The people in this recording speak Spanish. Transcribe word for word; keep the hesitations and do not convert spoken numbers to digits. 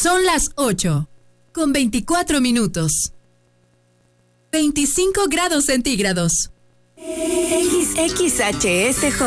Son las ocho, con veinticuatro minutos. veinticinco grados centígrados. X X H S J.